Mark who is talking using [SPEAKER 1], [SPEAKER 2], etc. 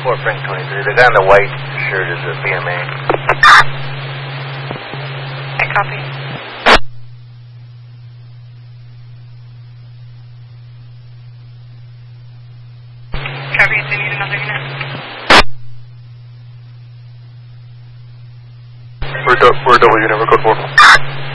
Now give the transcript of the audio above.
[SPEAKER 1] Fort Frank 23. The guy in the white shirt is a BMA.
[SPEAKER 2] I copy. Copy, do you need another unit?
[SPEAKER 3] We're W, number code 4.